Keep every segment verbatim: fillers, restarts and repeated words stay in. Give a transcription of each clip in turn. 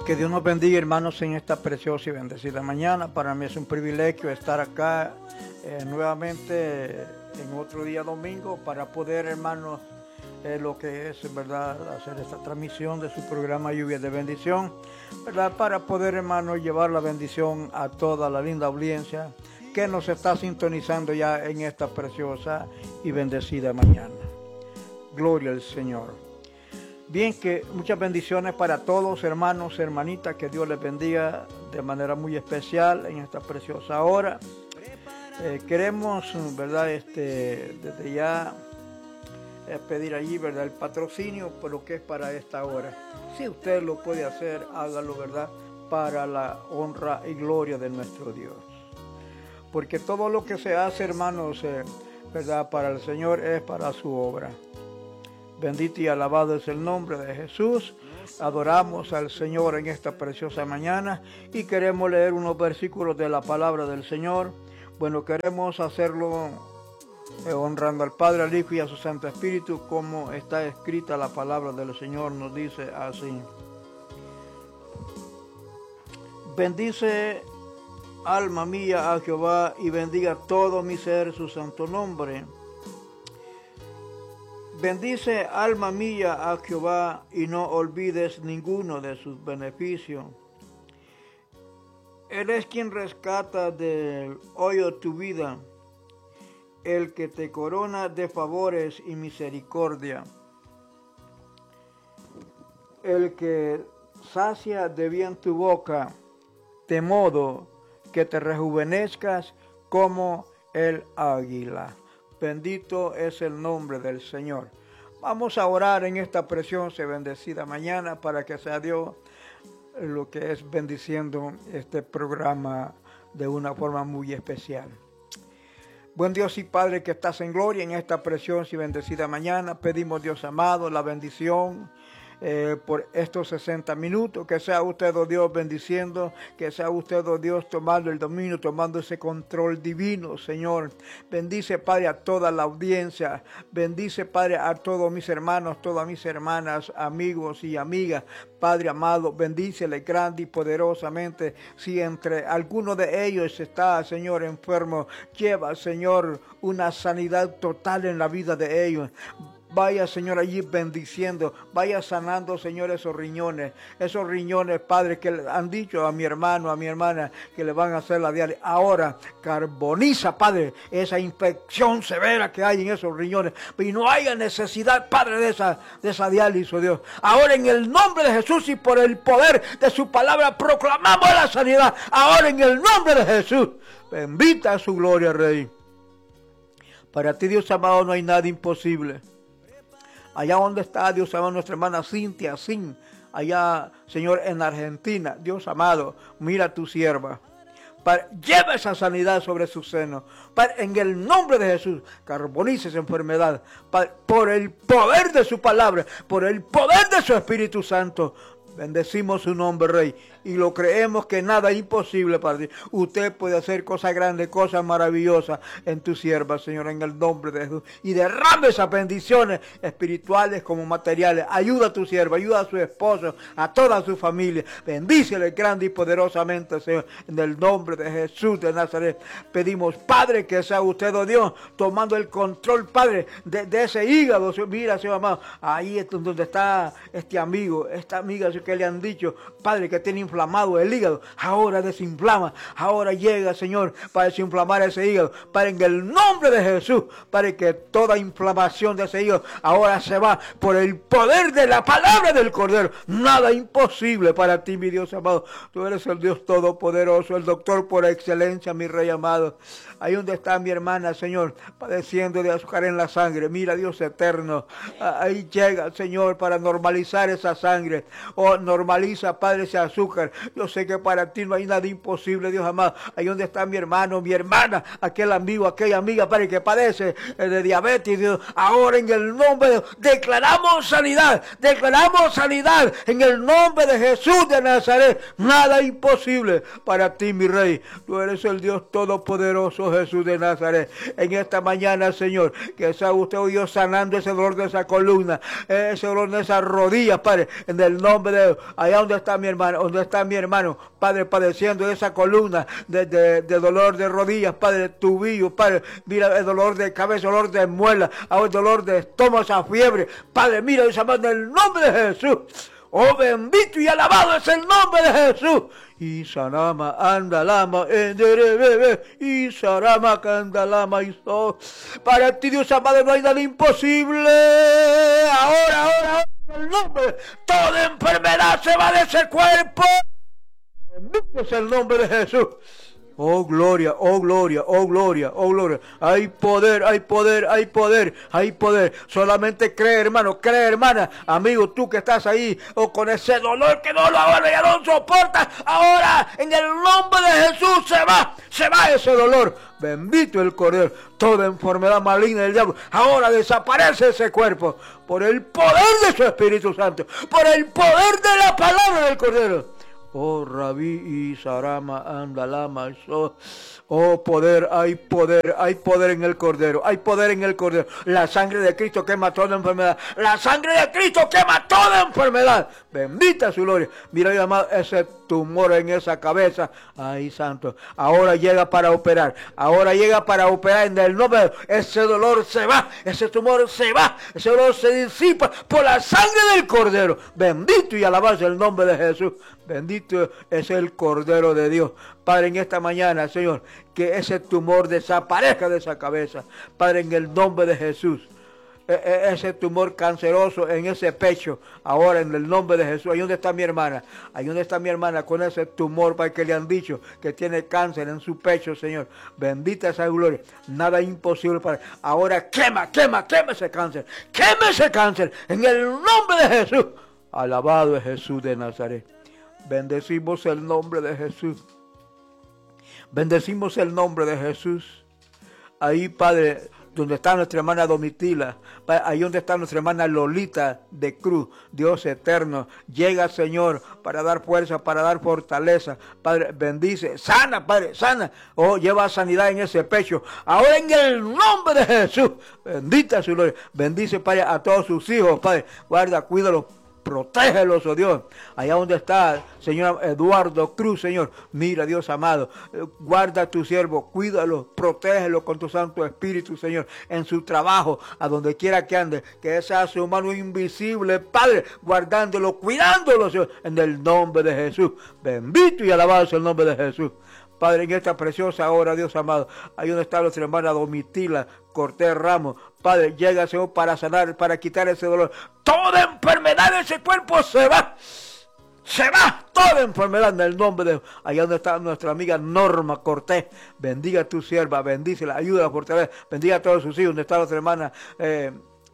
Que Dios nos bendiga, hermanos, en esta preciosa y bendecida mañana. Para mí es un privilegio estar acá eh, nuevamente en otro día domingo para poder, hermanos, eh, lo que es, ¿verdad?, hacer esta transmisión de su programa Lluvia de Bendición, ¿verdad?, para poder, hermanos, llevar la bendición a toda la linda audiencia que nos está sintonizando ya en esta preciosa y bendecida mañana. Gloria al Señor. Bien, que muchas bendiciones para todos, hermanos, hermanitas, que Dios les bendiga de manera muy especial en esta preciosa hora. Eh, queremos, ¿verdad?, este, desde ya eh, pedir allí, ¿verdad?, el patrocinio por lo que es para esta hora. Si usted lo puede hacer, hágalo, ¿verdad?, para la honra y gloria de nuestro Dios. Porque todo lo que se hace, hermanos, eh, ¿verdad?, para el Señor es para su obra. Bendito y alabado es el nombre de Jesús. Adoramos al Señor en esta preciosa mañana y queremos leer unos versículos de la palabra del Señor. Bueno, queremos hacerlo eh, honrando al Padre, al Hijo y a su Santo Espíritu, como está escrita la palabra del Señor. Nos dice así: bendice, alma mía, a Jehová, y bendiga todo mi ser su santo nombre. Bendice, alma mía, a Jehová, y no olvides ninguno de sus beneficios. Él es quien rescata del hoyo tu vida, el que te corona de favores y misericordia, el que sacia de bien tu boca, de modo que te rejuvenezcas como el águila. Bendito es el nombre del Señor. Vamos a orar en esta preciosa y bendecida mañana para que sea Dios lo que es bendiciendo este programa de una forma muy especial. Buen Dios y Padre que estás en gloria, en esta preciosa y bendecida mañana pedimos, Dios amado, la bendición Eh, por estos sesenta minutos, que sea usted, oh Dios, bendiciendo, que sea usted, oh Dios, tomando el dominio, tomando ese control divino, Señor. Bendice, Padre, a toda la audiencia, bendice, Padre, a todos mis hermanos, todas mis hermanas, amigos y amigas. Padre amado, bendícele grande y poderosamente. Si entre alguno de ellos está, Señor, enfermo, lleva, Señor, una sanidad total en la vida de ellos. Vaya, Señor, allí bendiciendo, vaya sanando, Señor, esos riñones, esos riñones, Padre, que le han dicho a mi hermano, a mi hermana, que le van a hacer la diálisis. Ahora, carboniza, Padre, esa infección severa que hay en esos riñones, y no haya necesidad, Padre, de esa, de esa diálisis, oh Dios. Ahora, en el nombre de Jesús y por el poder de su palabra, proclamamos la sanidad. Ahora, en el nombre de Jesús, bendita su gloria, Rey. Para ti, Dios amado, no hay nada imposible. Allá donde está, Dios amado, nuestra hermana Cintia, Sin, allá, Señor, en Argentina, Dios amado, mira a tu sierva. Padre, lleva esa sanidad sobre su seno. Padre, en el nombre de Jesús, carbonice esa enfermedad. Padre, por el poder de su palabra, por el poder de su Espíritu Santo, bendecimos su nombre, Rey, y lo creemos que nada es imposible para ti. Usted puede hacer cosas grandes, cosas maravillosas en tu sierva, Señor, en el nombre de Jesús. Y derrame esas bendiciones espirituales como materiales. Ayuda a tu sierva, ayuda a su esposo, a toda su familia. Bendícele grande y poderosamente, Señor, en el nombre de Jesús de Nazaret. Pedimos, Padre, que sea usted, oh Dios, tomando el control, Padre, de, de ese hígado. Mira, Señor amado, ahí es donde está este amigo, esta amiga que le han dicho, Padre, que tiene inflamado el hígado. Ahora desinflama, ahora llega, Señor, para desinflamar ese hígado. Para en el nombre de Jesús, para que toda inflamación de ese hígado ahora se va por el poder de la palabra del Cordero. Nada imposible para ti, mi Dios amado. Tú eres el Dios todopoderoso, el doctor por excelencia, mi Rey amado. Ahí donde está mi hermana, Señor, padeciendo de azúcar en la sangre. Mira, Dios eterno, ahí llega, Señor, para normalizar esa sangre. Oh, normaliza, Padre, ese azúcar. Yo sé que para ti no hay nada imposible, Dios amado. Ahí donde está mi hermano, mi hermana, aquel amigo, aquella amiga, Padre, que padece de diabetes, Dios. Ahora en el nombre de Dios, declaramos sanidad, declaramos sanidad en el nombre de Jesús de Nazaret. Nada imposible para ti, mi Rey. Tú eres el Dios todopoderoso, Jesús de Nazaret. En esta mañana, Señor, que sea usted, oh Dios, sanando ese dolor de esa columna, ese dolor de esas rodillas, Padre, en el nombre de veo, allá donde está mi hermano, donde está mi hermano, Padre, padeciendo esa columna de, de, de dolor de rodillas, Padre, de tubillo, Padre, mira el dolor de cabeza, dolor de muela, el dolor de estómago, esa fiebre, Padre, mira esa mano en el nombre de Jesús. Oh, bendito y alabado es el nombre de Jesús. Y sarama andalama enderebebe y sarama candalama y so. Para ti, Dios amado, no hay nada imposible. Ahora, ahora, ahora, en el nombre, toda enfermedad se va de ese cuerpo. Bendito es el nombre de Jesús. Oh gloria, oh gloria, oh gloria, oh gloria. Hay poder, hay poder, hay poder, hay poder. Solamente cree, hermano, cree, hermana. Amigo, tú que estás ahí, o oh, con ese dolor que no lo ahora ya no soportas. Ahora, en el nombre de Jesús, se va, se va ese dolor. Bendito el Cordero. Toda enfermedad maligna del diablo, ahora desaparece ese cuerpo. Por el poder de su Espíritu Santo. Por el poder de la palabra del Cordero. Oh, Rabí y Sarama, Andalama, so. Oh, poder, hay poder, hay poder en el Cordero, hay poder en el Cordero. La sangre de Cristo quema toda enfermedad. La sangre de Cristo quema toda enfermedad. Bendita su gloria. Mira, mi amado, ese tumor en esa cabeza. Ay, santo. Ahora llega para operar. Ahora llega para operar en el nombre de Dios. Ese dolor se va. Ese tumor se va. Ese dolor se disipa por la sangre del Cordero. Bendito y alabado el nombre de Jesús. Bendito es el Cordero de Dios. Padre, en esta mañana, Señor, que ese tumor desaparezca de esa cabeza. Padre, en el nombre de Jesús. Ese tumor canceroso en ese pecho, ahora en el nombre de Jesús. Ahí donde está mi hermana, ahí donde está mi hermana con ese tumor, Padre, que le han dicho que tiene cáncer en su pecho, Señor. Bendita esa gloria. Nada imposible para. Ahora quema, quema, quema ese cáncer. Quema ese cáncer en el nombre de Jesús. Alabado es Jesús de Nazaret. Bendecimos el nombre de Jesús. Bendecimos el nombre de Jesús. Ahí, Padre, donde está nuestra hermana Domitila, ahí donde está nuestra hermana Lolita de Cruz, Dios eterno, llega, Señor, para dar fuerza, para dar fortaleza. Padre, bendice, sana, Padre, sana. Oh, lleva sanidad en ese pecho. Ahora en el nombre de Jesús, bendita su gloria. Bendice, Padre, a todos sus hijos, Padre. Guarda, cuídalos. Protégelos, oh Dios. Allá donde está, Señor Eduardo Cruz, Señor. Mira, Dios amado. Guarda a tu siervo. Cuídalo. Protégelo con tu Santo Espíritu, Señor. En su trabajo, a donde quiera que ande. Que sea su mano invisible, Padre. Guardándolo, cuidándolo, Señor. En el nombre de Jesús. Bendito y alabado sea el nombre de Jesús. Padre, en esta preciosa hora, Dios amado, ahí donde está nuestra hermana Domitila Cortés Ramos, Padre, llega, Señor, para sanar, para quitar ese dolor. Toda enfermedad de ese cuerpo se va, se va, toda enfermedad en el nombre de Dios. Allá donde está nuestra amiga Norma Cortés, bendiga a tu sierva, bendícela, ayúdala a fortalecer, bendiga a todos sus hijos, donde está nuestra hermana eh,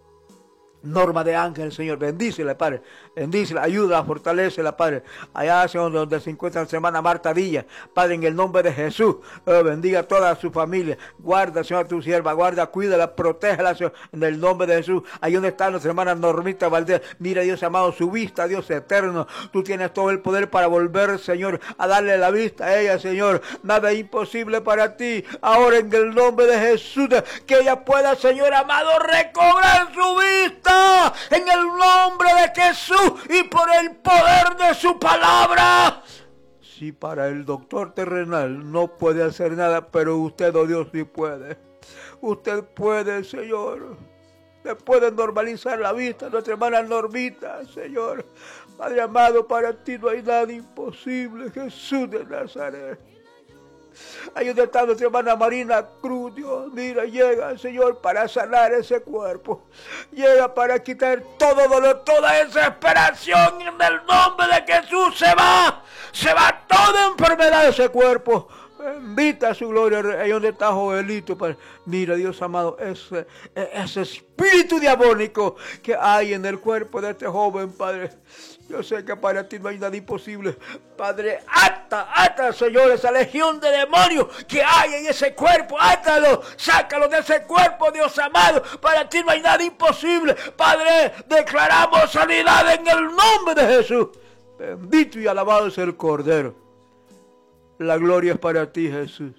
Norma de Ángel, Señor, bendícela, Padre, bendícela, ayuda, fortalécela, Padre, allá, Señor, donde se encuentra nuestra hermana Marta Villa, Padre, en el nombre de Jesús, oh, bendiga a toda su familia, guarda, Señor, a tu sierva, guarda, cuídala, protégela, Señor, en el nombre de Jesús. Ahí donde está nuestra hermana Normita Valdés, mira, Dios amado, su vista, Dios eterno, tú tienes todo el poder para volver, Señor, a darle la vista a ella, Señor, nada es imposible para ti, ahora en el nombre de Jesús, que ella pueda, Señor amado, recobrar su vista, en el nombre de Jesús y por el poder de su palabra. Si para el doctor terrenal no puede hacer nada, pero usted, oh Dios, sí puede. Usted puede, Señor. Usted puede normalizar la vista, nuestra hermana Normita, Señor. Padre amado, para ti no hay nada imposible, Jesús de Nazaret. Ahí donde está nuestra hermana Marina Cruz, Dios, mira, llega, Señor, para sanar ese cuerpo. Llega para quitar todo dolor, toda desesperación. En el nombre de Jesús se va, se va toda enfermedad de ese cuerpo. Bendita su gloria. Ahí donde está Joelito, Padre. Mira, Dios amado, ese, ese espíritu diabólico que hay en el cuerpo de este joven, Padre. Yo sé que para ti no hay nada imposible. Padre, ata, ata, Señor, esa legión de demonios que hay en ese cuerpo. Átalo, sácalo de ese cuerpo, Dios amado. Para ti no hay nada imposible. Padre, declaramos sanidad en el nombre de Jesús. Bendito y alabado es el Cordero. La gloria es para ti, Jesús.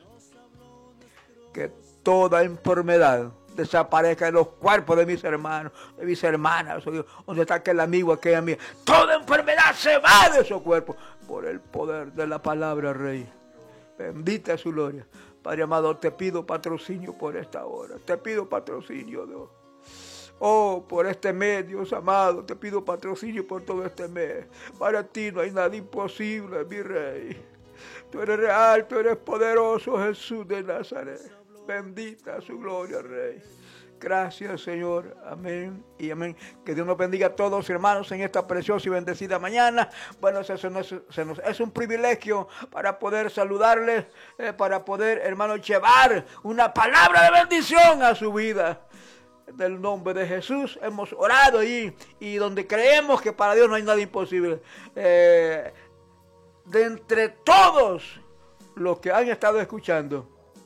Que toda enfermedad desaparezca de los cuerpos de mis hermanos, de mis hermanas, donde está aquel amigo, aquella amiga. Toda enfermedad enfermedad se va de su cuerpo por el poder de la palabra, Rey. Bendita es su gloria. Padre amado, te pido patrocinio por esta hora. Te pido patrocinio, Dios. Oh, por este mes, Dios amado, te pido patrocinio por todo este mes. Para ti no hay nada imposible, mi Rey. Tú eres real, tú eres poderoso, Jesús de Nazaret. Bendita su gloria, Rey. Gracias, Señor. Amén y amén. Que Dios nos bendiga a todos, hermanos, en esta preciosa y bendecida mañana. Bueno, eso nos, se nos, es un privilegio para poder saludarles, eh, para poder, hermanos, llevar una palabra de bendición a su vida. Del nombre de Jesús hemos orado ahí, y donde creemos que para Dios no hay nada imposible. Eh, de entre todos los que han estado escuchando,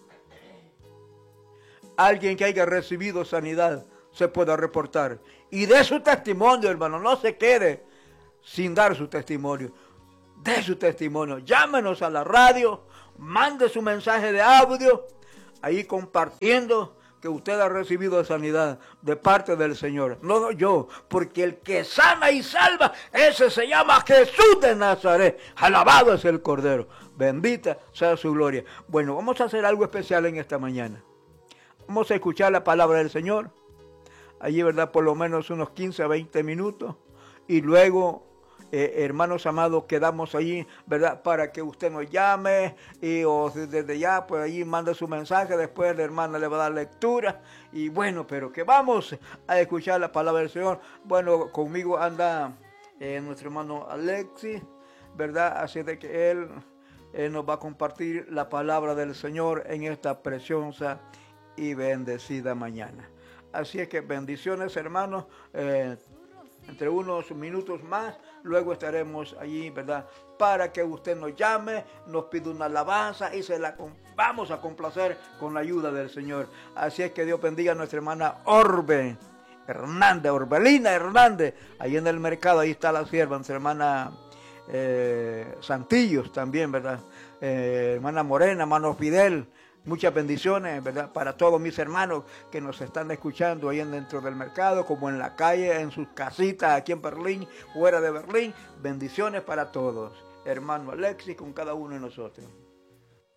alguien que haya recibido sanidad se pueda reportar y dé su testimonio, hermano. No se quede sin dar su testimonio. Dé su testimonio. Llámenos a la radio, mande su mensaje de audio, ahí compartiendo que usted ha recibido sanidad de parte del Señor. No yo, porque el que sana y salva, ese se llama Jesús de Nazaret. Alabado es el Cordero. Bendita sea su gloria. Bueno, vamos a hacer algo especial en esta mañana. Vamos a escuchar la palabra del Señor. Allí, ¿verdad? Por lo menos unos quince a veinte minutos. Y luego, eh, hermanos amados, quedamos allí, ¿verdad? Para que usted nos llame. Y o desde ya, pues allí manda su mensaje. Después la hermana le va a dar lectura. Y bueno, pero que vamos a escuchar la palabra del Señor. Bueno, conmigo anda eh, nuestro hermano Alexis, ¿verdad? Así de que él, él nos va a compartir la palabra del Señor en esta preciosa y bendecida mañana. Así es que bendiciones, hermanos. Eh, entre unos minutos más, luego estaremos allí, ¿verdad? Para que usted nos llame, nos pida una alabanza y se la vamos a complacer con la ayuda del Señor. Así es que Dios bendiga a nuestra hermana Orbe Hernández, Orbelina Hernández, ahí en el mercado. Ahí está la sierva, nuestra hermana eh, Santillos también, ¿verdad? Eh, hermana Morena, hermano Fidel. Muchas bendiciones, ¿verdad? Para todos mis hermanos que nos están escuchando ahí dentro del mercado, como en la calle, en sus casitas, aquí en Berlín, fuera de Berlín. Bendiciones para todos. Hermano Alexis, con cada uno de nosotros.